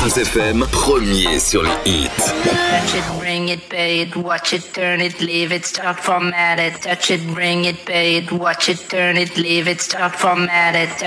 Buzz FM, premier sur les hits. Touch it, bring it, pay it, watch it, turn it, leave it, start format it. Touch it, bring it, pay it, watch it, turn it, leave it, start format it.